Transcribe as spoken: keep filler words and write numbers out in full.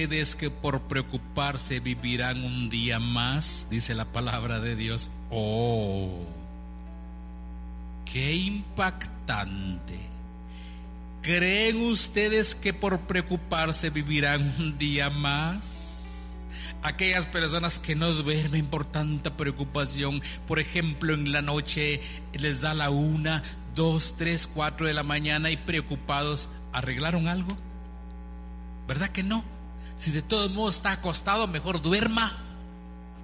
ustedes que por preocuparse vivirán un día más? Dice la palabra de Dios. Oh, qué impactante. ¿Creen ustedes que por preocuparse vivirán un día más? Aquellas personas que no duermen por tanta preocupación, por ejemplo, en la noche les da la una, dos, tres, cuatro de la mañana y preocupados, ¿arreglaron algo? ¿Verdad que no? Si de todos modos está acostado, mejor duerma.